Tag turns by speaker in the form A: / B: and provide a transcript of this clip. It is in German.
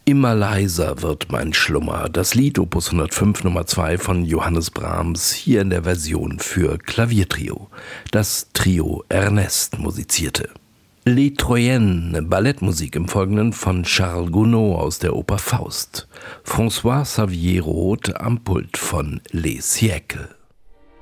A: Immer leiser wird mein Schlummer. Das Lied Opus 105 Nummer 2 von Johannes Brahms, hier in der Version für Klaviertrio. Das Trio Ernest musizierte. Les Troyennes, Ballettmusik im Folgenden von Charles Gounod aus der Oper Faust. François Xavier Roth am Pult von Les Siècles.